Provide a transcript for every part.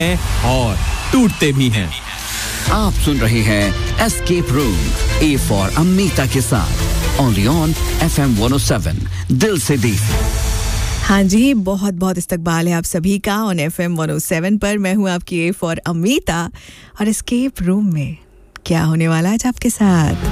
और टूटते भी हैं। आप सुन रहे हैं एस्केप रूम, ए फॉर अम्मीता के साथ, ओनली ऑन FM 107, दिल से दी। हाँ जी, बहुत बहुत इस्तकबाल है आप सभी का ऑन FM 107 पर। मैं हूँ आपकी ए फॉर अम्मीता और एस्केप रूम में क्या होने वाला है आज आपके साथ।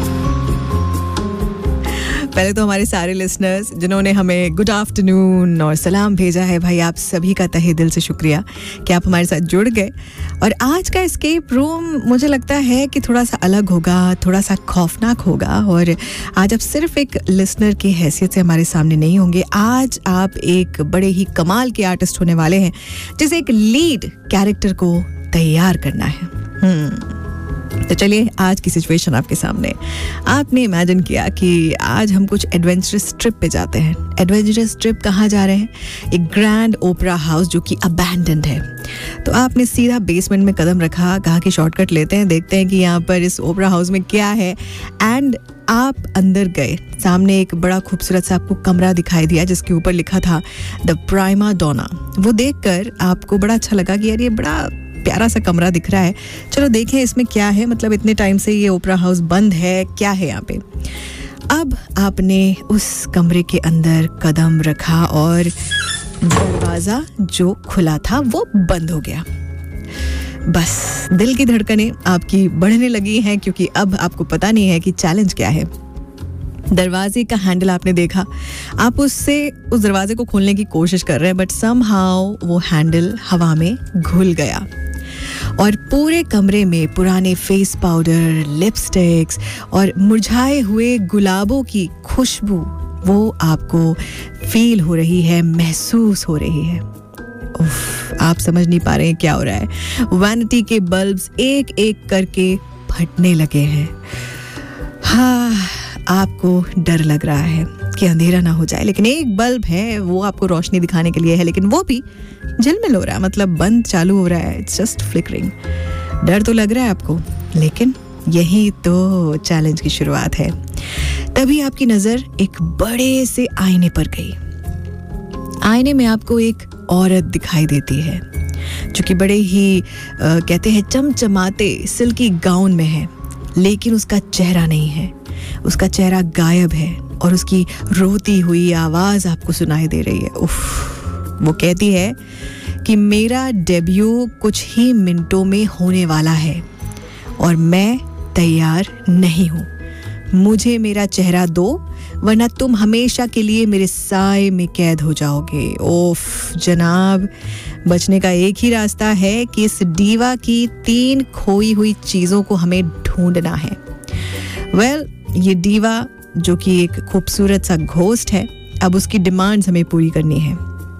पहले तो हमारे सारे लिसनर्स जिन्होंने हमें गुड आफ्टरनून और सलाम भेजा है, भाई आप सभी का तहे दिल से शुक्रिया कि आप हमारे साथ जुड़ गए। और आज का एस्केप रूम मुझे लगता है कि थोड़ा सा अलग होगा, थोड़ा सा खौफनाक होगा। और आज आप सिर्फ एक लिसनर की हैसियत से हमारे सामने नहीं होंगे, आज आप एक बड़े ही कमाल के आर्टिस्ट होने वाले हैं जिसे एक लीड कैरेक्टर को तैयार करना है। तो चलिए आज की सिचुएशन आपके सामने। आपने इमेजिन किया कि आज हम कुछ एडवेंचरस ट्रिप पे जाते हैं। एडवेंचरस ट्रिप कहाँ जा रहे हैं? एक ग्रैंड ओपेरा हाउस जो कि अबैंडन्ड है। तो आपने सीधा बेसमेंट में कदम रखा, कहा कि शॉर्टकट लेते हैं, देखते हैं कि यहाँ पर इस ओपेरा हाउस में क्या है। एंड आप अंदर गए। सामने एक बड़ा खूबसूरत सा आपको कमरा दिखाई दिया जिसके ऊपर लिखा था द प्राइमा डोना। वो देखकर आपको बड़ा अच्छा लगा कि यार ये बड़ा प्यारा सा कमरा दिख रहा है, चलो देखें इसमें क्या है। मतलब इतने टाइम से ये ओपेरा हाउस बंद है, क्या है यहाँ पे। अब आपने उस कमरे के अंदर कदम रखा और दरवाजा जो खुला था वो बंद हो गया। बस दिल की धड़कनें आपकी बढ़ने लगी हैं क्योंकि अब आपको पता नहीं है कि चैलेंज क्या है। दरवाजे का हैंडल आपने देखा, आप उस दरवाजे को खोलने की कोशिश कर रहे हैं, बट समहाउ वो हैंडल हवा में घुल गया और पूरे कमरे में पुराने फेस पाउडर, लिपस्टिक्स और मुरझाए हुए गुलाबों की खुशबू वो आपको फील हो रही है, महसूस हो रही है। उफ, आप समझ नहीं पा रहे हैं क्या हो रहा है। वैनिटी के बल्ब्स एक एक करके फटने लगे हैं। हाँ, आपको डर लग रहा है कि अंधेरा ना हो जाए, लेकिन एक बल्ब है वो आपको रोशनी दिखाने के लिए है, लेकिन वो भी झिलमिल हो रहा है, मतलब बंद चालू हो रहा है, इट्स जस्ट फ्लिकरिंग। डर तो लग रहा है आपको, लेकिन यही तो चैलेंज की शुरुआत है। तभी आपकी नजर एक बड़े से आईने पर गई। आईने में आपको एक औरत दिखाई देती है जो कि बड़े ही कहते हैं चमचमाते सिल्की गाउन में है, लेकिन उसका चेहरा नहीं है, उसका चेहरा गायब है और उसकी रोती हुई आवाज आपको सुनाई दे रही है। उफ, वो कहती है कि मेरा डेब्यू कुछ ही मिनटों में होने वाला है और मैं तैयार नहीं हूँ। मुझे मेरा चेहरा दो वरना तुम हमेशा के लिए मेरे साए में कैद हो जाओगे। ओफ जनाब, बचने का एक ही रास्ता है कि इस डीवा की 3 खोई हुई चीज़ों को हमें ढूंढना है। वेल, ये डीवा जो कि एक खूबसूरत सा घोस्ट है, अब उसकी डिमांड्स हमें पूरी करनी है।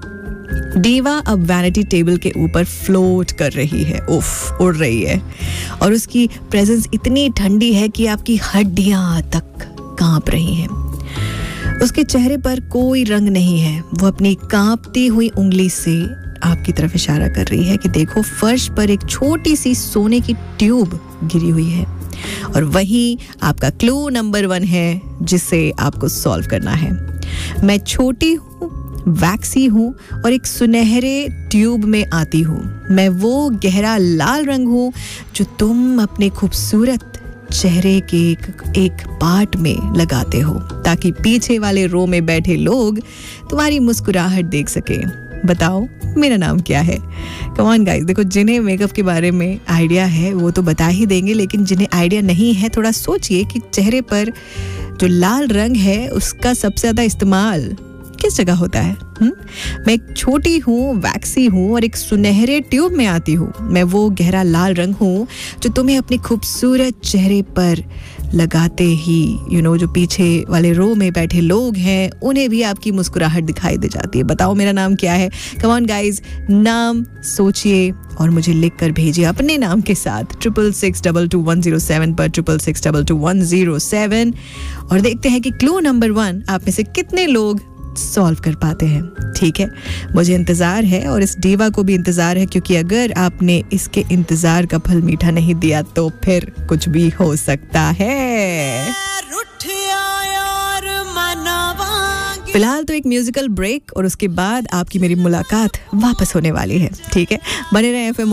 डीवा अब वैनिटी टेबल के ऊपर फ्लोट कर रही है, उफ, उड़ रही है और उसकी प्रेजेंस इतनी ठंडी है कि आपकी हड्डियां तक कांप रही हैं। उसके चेहरे पर कोई रंग नहीं है। वो अपनी कांपती हुई उंगली से आपकी तरफ इशारा कर रही है कि देखो, फर्श पर एक छोटी सी सोने की ट्यूब गिरी हुई है और वही आपका क्लू नंबर 1 है जिसे आपको सॉल्व करना है। मैं छोटी हूँ, वैक्सी हूँ और एक सुनहरे ट्यूब में आती हूँ। मैं वो गहरा लाल रंग हूँ जो तुम अपने खूबसूरत चेहरे के एक पार्ट में लगाते हो ताकि पीछे वाले रो में बैठे लोग तुम्हारी मुस्कुराहट देख सके। बताओ मेरा नाम क्या है? कम ऑन गाइस, देखो जिन्हें मेकअप के बारे में आइडिया है वो तो बता ही देंगे, लेकिन जिन्हें आइडिया नहीं है थोड़ा सोचिए कि चेहरे पर जो लाल रंग है उसका सबसे ज़्यादा इस्तेमाल किस जगह होता है। मैं एक छोटी हूँ, वैक्सी हूँ और एक सुनहरे ट्यूब में आती हूँ। मैं वो गहरा लाल रंग हूँ जो तुम्हें अपने खूबसूरत चेहरे पर लगाते ही जो पीछे वाले रो में बैठे लोग हैं उन्हें भी आपकी मुस्कुराहट दिखाई दे जाती है। बताओ मेरा नाम क्या है? कम ऑन गाइज, नाम सोचिए और मुझे लिख कर भेजिए अपने नाम के साथ 66622107 पर 66622107 और देखते हैं कि क्लू नंबर 1 आप में से कितने लोग सॉल्व कर पाते हैं। ठीक है, मुझे इंतजार है और इस डीवा को भी इंतजार है, क्योंकि अगर आपने इसके इंतजार का फल मीठा नहीं दिया तो फिर कुछ भी हो सकता है। फिलहाल तो एक म्यूजिकल ब्रेक और उसके बाद आपकी मेरी मुलाकात वापस होने वाली है, ठीक है? बने रहे FM